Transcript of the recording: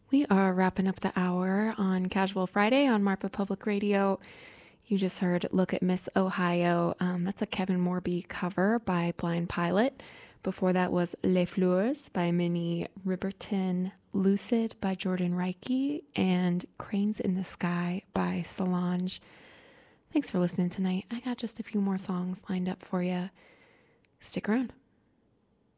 We are wrapping up the hour on Casual Friday on Marfa Public Radio. You just heard Look at Miss Ohio. That's a Kevin Morby cover by Blind Pilot. Before that was Les Fleurs by Minnie Riperton, Lucid by Jordan Reiki, and Cranes in the Sky by Solange. Thanks for listening tonight. I got just a few more songs lined up for you. Stick around.